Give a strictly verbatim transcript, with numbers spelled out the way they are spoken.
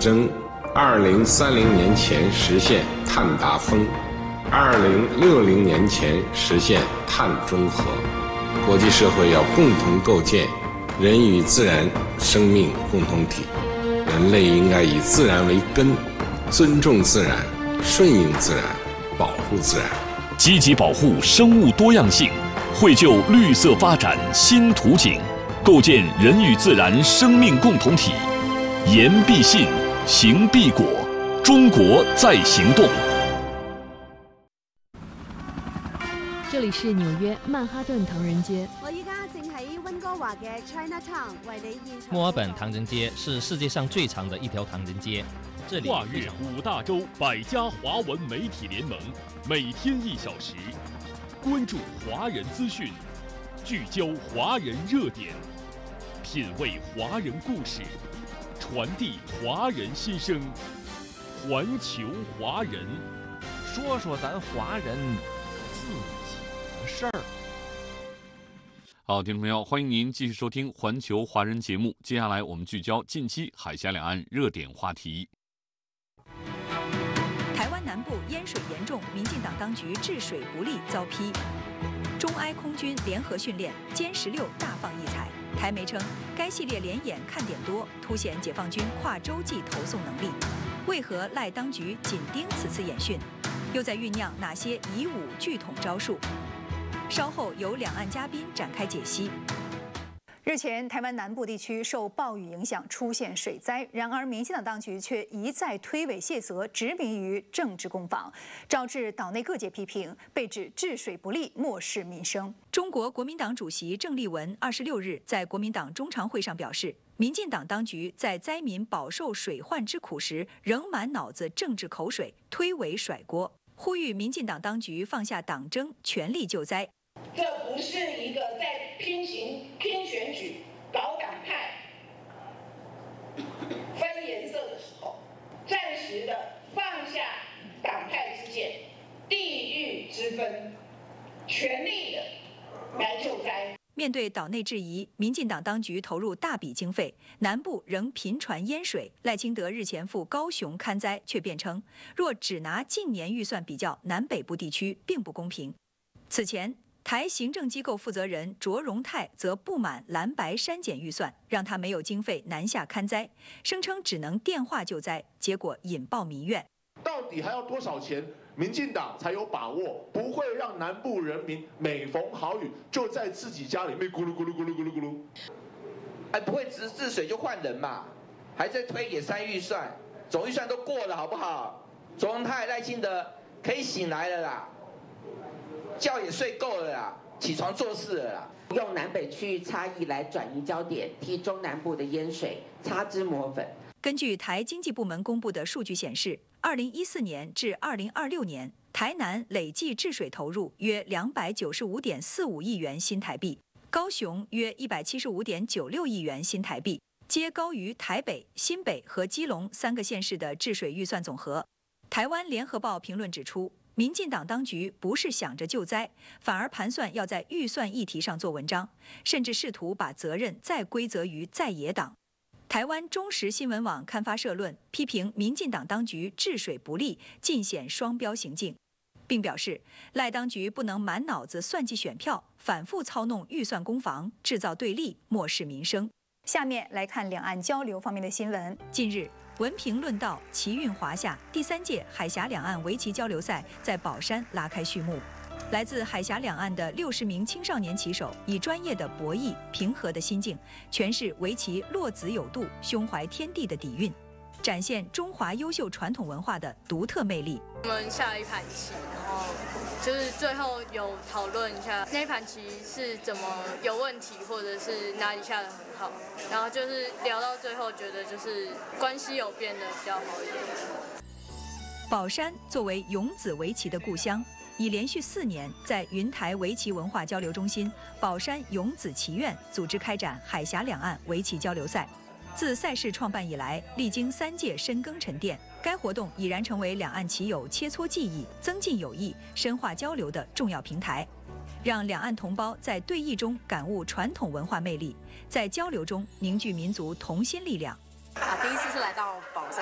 征二零三零年前实现碳达峰，二零六零年前实现碳中和。国际社会要共同构建人与自然生命共同体，人类应该以自然为根，尊重自然，顺应自然，保护自然， 积极保护生物多样性，绘就绿色发展新图景，构建人与自然生命共同体。言必信，行必果，中国在行动。 这里是纽约曼哈顿唐人街。 我依家正喺温哥華嘅 Chinatown 為你現場。 墨爾本唐人街是世界上最長的一條唐人街，這裡跨越五大洲百家華文媒體聯盟，每天一小時，關注華人資訊，聚焦華人熱點，品味華人故事，傳遞華人心聲，環球華人， 說說咱華人自己的事兒。 好，听众朋友，欢迎您继续收听环球华人节目。接下来我们聚焦近期海峡两岸热点话题。 台湾南部淹水严重，民进党当局治水不力遭批。中埃空军联合训练，歼十六大放异彩。台媒称，该系列联演看点多，凸显解放军跨洲际投送能力。为何赖当局紧盯此次演训？又在酝酿哪些以武拒统招数？稍后由两岸嘉宾展开解析。 日前，台湾南部地区受暴雨影响出现水灾，然而民进党当局却一再推诿卸责，执迷于政治攻防，招致岛内各界批评，被指治水不力，漠视民生。 中国国民党主席郑丽文二十六日在国民党中常会上表示，民进党当局在灾民饱受水患之苦时，仍满脑子政治口水，推诿甩锅，呼吁民进党当局放下党争，全力救灾。 这不是一个在拼行拼选举、搞党派、分颜色的时候，暂时的放下党派之见、地域之分，全力的来救灾。 面对岛内质疑，民进党当局投入大笔经费，南部仍频传淹水。赖清德日前赴高雄勘灾，却辩称，若只拿近年预算比较南北部地区，并不公平。此前，台行政机构负责人卓荣泰则不满蓝白删减预算，让他没有经费南下勘灾，声称只能电话救灾，结果引爆民怨。 到底还要多少钱，民进党才有把握不会让南部人民每逢好雨就在自己家里面咕噜咕噜咕噜咕噜咕噜？ 哎，不会治治水就换人嘛？还在推给三预算，总预算都过了好不好？卓荣泰、赖清德可以醒来了啦。觉也睡够了啦，起床做事了啦。 用南北区域差异来转移焦点，替中南部的淹水擦脂抹粉。 根据台经济部门公布的数据显示，二零一四年至二零二六年，台南累计治水投入约两百九十五点四五亿元新台币，高雄约一百七十五点九六亿元新台币，皆高于台北、新北和基隆三个县市的治水预算总和。台湾联合报评论指出，民进党当局不是想着救灾，反而盘算要在预算议题上做文章，甚至试图把责任再归责于在野党。台湾中时新闻网刊发社论，批评民进党当局治水不力，尽显双标行径，并表示赖当局不能满脑子算计选票，反复操弄预算攻防，制造对立，漠视民生。 下面来看两岸交流方面的新闻。 近日，文评论道，奇运华夏第三届海峡两岸围棋交流赛在宝山拉开序幕。来自海峡两岸的六十名青少年棋手，以专业的博弈、平和的心境，诠释围棋落子有度、胸怀天地的底蕴，展现中华优秀传统文化的独特魅力。 我们下了一盘棋，然后就是最后有讨论一下那盘棋是怎么有问题，或者是哪里下得很好，然后就是聊到最后，觉得就是关系有变得比较好一点。 宝山作为勇子围棋的故乡，已连续四年在云台围棋文化交流中心宝山勇子棋院组织开展海峡两岸围棋交流赛。自赛事创办以来，历经三届深耕沉淀，该活动已然成为两岸棋友切磋技艺、增进友谊、深化交流的重要平台，让两岸同胞在对弈中感悟传统文化魅力，在交流中凝聚民族同心力量。 啊，第一次是来到